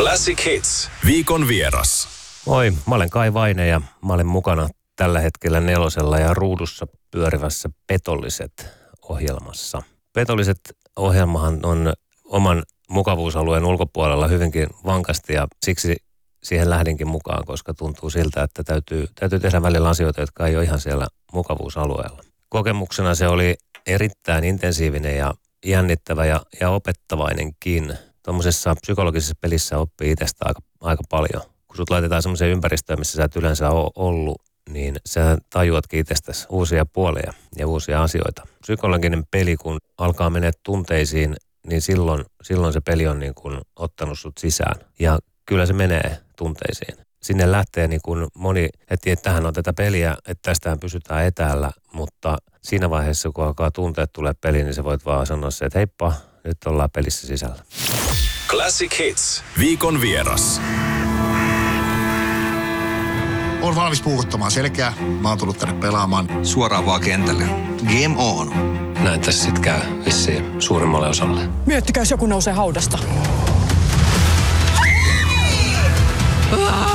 Classic Hits. Viikon vieras. Moi, mä olen Kai Vaine ja mä olen mukana tällä hetkellä Nelosella ja ruudussa pyörivässä Petolliset-ohjelmassa. Petolliset-ohjelmahan on oman mukavuusalueen ulkopuolella hyvinkin vankasti ja siksi siihen lähdinkin mukaan, koska tuntuu siltä, että täytyy tehdä välillä asioita, jotka ei ole ihan siellä mukavuusalueella. Kokemuksena se oli erittäin intensiivinen ja jännittävä ja opettavainenkin. Tuommoisessa psykologisessa pelissä oppii itsestä aika paljon. Kun sut laitetaan semmoiseen ympäristöön, missä sä et yleensä ole ollut, niin sä tajuatkin itsestäsi uusia puolia ja uusia asioita. Psykologinen peli, kun alkaa mennä tunteisiin, niin silloin se peli on niin kuin ottanut sut sisään. Ja kyllä se menee tunteisiin. Sinne lähtee niin kuin moni, että tähän on tätä peliä, että tästähän pysytään etäällä, mutta siinä vaiheessa, kun alkaa tunteet tulee peliin, niin sä voit vaan sanoa se, että heippa, nyt ollaan pelissä sisällä. Classic Hits. Viikon vieras. Olen valmis puukottamaan selkää. Mä oon tullut tänne pelaamaan. Suoraan vaan kentälle. Game on. Näin tässä sitten käy vissiin suurimmalle osalle. Miettikää, jos joku nousee haudasta.